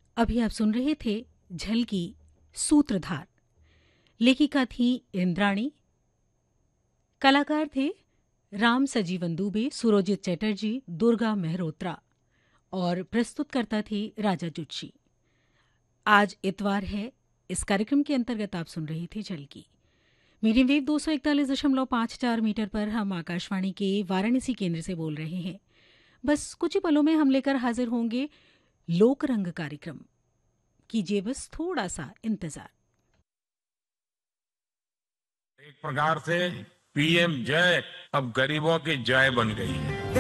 अभी आप सुन रहे थे झलकी सूत्रधार। लेखिका थी इंद्राणी। कलाकार थे राम सजीवन दुबे, सुरोजित चटर्जी, दुर्गा मेहरोत्रा और प्रस्तुतकर्ता थी राजा जुच्ची। आज इतवार है। इस कार्यक्रम के अंतर्गत आप सुन रही थी झलकी। मीडियम वेव 241.54 मीटर पर हम आकाशवाणी के वाराणसी केंद्र से बोल रहे हैं। बस कुछ ही पलों में हम लेकर हाजिर होंगे लोकरंग कार्यक्रम। कीजिए बस थोड़ा सा इंतजार। एक प्रकार से पीएम जय अब गरीबों की जय बन गई है।